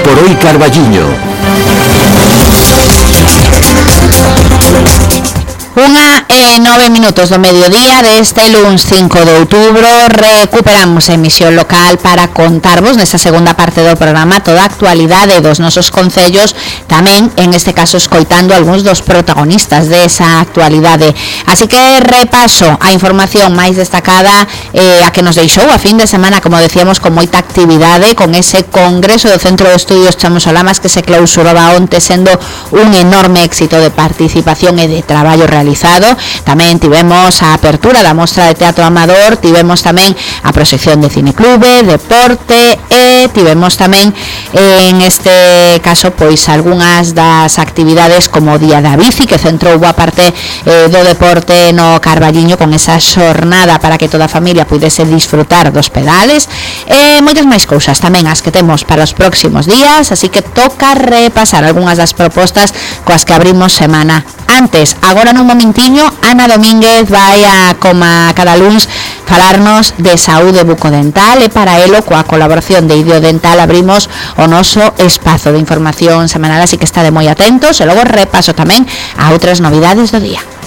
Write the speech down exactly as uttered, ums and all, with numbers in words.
por hoy Carballiño. Unha e nove minutos do mediodía deste luns cinco de outubro recuperamos a emisión local para contarvos nesta segunda parte do programa toda a actualidade dos nosos concellos, tamén en este caso escoitando algúns dos protagonistas desa actualidade. Así que repaso a información máis destacada eh, a que nos deixou a fin de semana, como decíamos, con moita actividade, con ese congreso do Centro de Estudios Chamos Olamas que se clausuraba onte, sendo un enorme éxito de participación e de traballo realizado. Tamén tivemos a apertura da mostra de teatro amador, tivemos tamén a proxección de cineclube, deporte e tivemos tamén en este caso pois algunhas das actividades como o Día da Bici, que centrou boa parte eh, do deporte no Carballiño con esa xornada para que toda a familia pudese disfrutar dos pedales e moitas máis cousas tamén as que temos para os próximos días, así que toca repasar algunhas das propostas coas que abrimos semana. Antes, agora nun momentiño, Ana Domínguez vai a, como a cada luns, falarnos de saúde bucodental e para elo, coa colaboración de Idiodental, abrimos o noso espazo de información semanal, así que está de moi atentos e logo repaso tamén a outras novidades do día.